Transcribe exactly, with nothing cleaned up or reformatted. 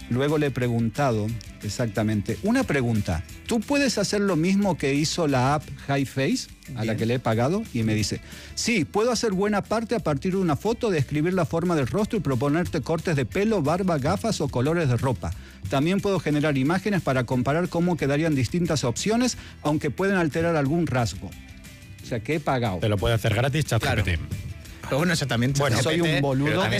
luego le he preguntado exactamente, una pregunta, ¿tú puedes hacer lo mismo que hizo la app HiFace, a la que le he pagado? Y me dice, sí, puedo hacer buena parte a partir de una foto, describir la forma del rostro y proponerte cortes de pelo, barba, gafas o colores de ropa. También puedo generar imágenes para comparar cómo quedarían distintas opciones, aunque pueden alterar algún rasgo. O sea, que he pagado. Te lo puede hacer gratis ChatGPT. Claro. Pero bueno, eso también... Bueno, soy un boludo.